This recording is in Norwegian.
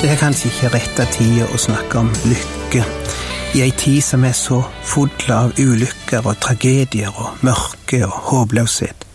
Det er kanskje ikke rette tid å snakke om lykke, i en tid som er så full av ulykker og tragedier og mørke og håpløshet.